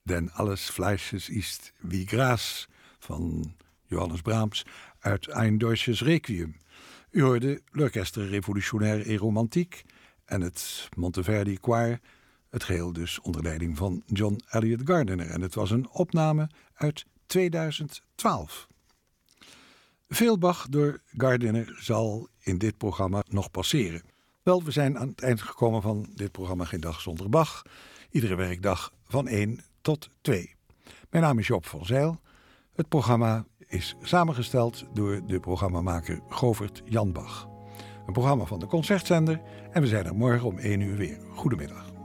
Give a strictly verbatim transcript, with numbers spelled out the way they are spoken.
Denn alles Fleisches ist wie Gras van Johannes Brahms uit Ein Deutsches Requiem. U hoorde l'Orchestre Révolutionnaire et Romantique en het Monteverdi Choir, het geheel dus onder leiding van John Eliot Gardiner. En het was een opname uit tweeduizend twaalf. Veel Bach door Gardiner zal in dit programma nog passeren. Wel, we zijn aan het eind gekomen van dit programma Geen Dag Zonder Bach. Iedere werkdag van één tot twee. Mijn naam is Joop van Zijl. Het programma is samengesteld door de programmamaker Govert Jan Bach. Een programma van de Concertzender en we zijn er morgen om één uur weer. Goedemiddag.